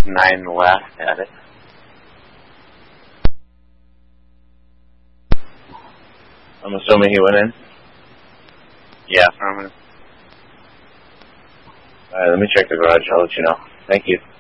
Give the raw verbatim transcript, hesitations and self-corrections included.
nine left at it. I'm assuming he went in. Yeah, I'm gonna. Alright, let me check the garage. I'll let you know. Thank you.